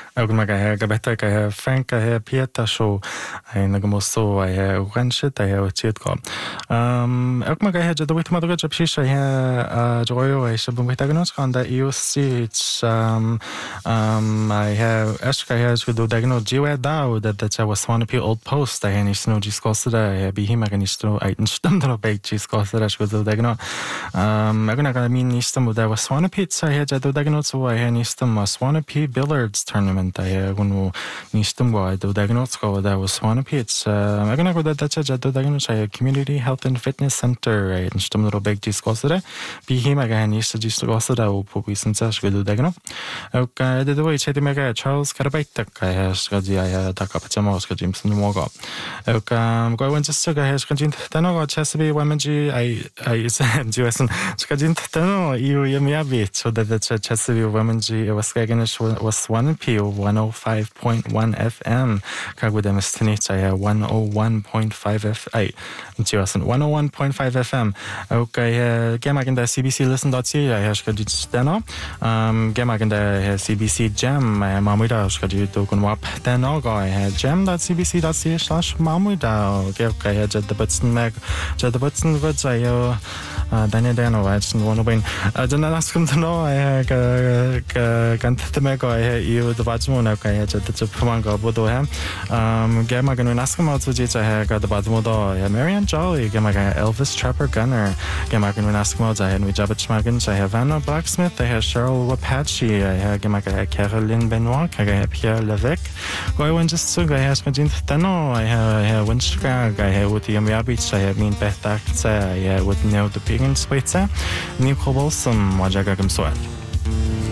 Ag mag gabeta Frank Pieta show ay nagamoso ay uganshit ay utiet ko. Ag mag jada wit madga japshisha joyo ay shabumita ganos kanda iusi I have eska do dagno jiwa dao that was one of old post I any snow jiskosida be him aganisto I instamdro bake jiskosida do dagno. Agna ga min istam da was one pizza I had do dagno so I had istam was one billiards tournament I gunu nistum go do dagno go that was one pizza agna go that do dagno say community health and fitness center I instamdro bake jiskosida be him again is jiskosida o popisensa do dagno. Okay, the way chatty mega Charles Carabita has got the Takapachamos James Mogo. Okay, go and just has continued Tano Chesapeake Wamaji. I said US and Skajint Tano, you Yamiabi, so that the Chesapeake Wamaji was Gaganish was 1P 105.1 FM. Kagudem Stinich, I have 101.5 FA. US 101.5 FM. Okay, Gamag the CBC listen.ca, I has got it Steno. Gamag the CBC Jam Mamuda skadi kun wap den og jam.cbc.ca/mamuda okay had the button mag the button words I Daniel Dano watching one bin den ask him to know I kan the meg you the batman okay had the pamanga bodo ham gamma gan ask him out to I got the batmodo Marian Jolly gamma Elvis Trapper Gunner gamma gan ask him out I had we jabachmagan I have Anna Blacksmith I have Cheryl Apache I have Caroline Benoit, Pierre Levesque. I went just so I have Majin Tano, I have Winchgrag, I have with the Yamiabich, I have mean Beth Acta, I have with Neo the Pigans Waiter, Nicole Wilson, Wajagam Soil.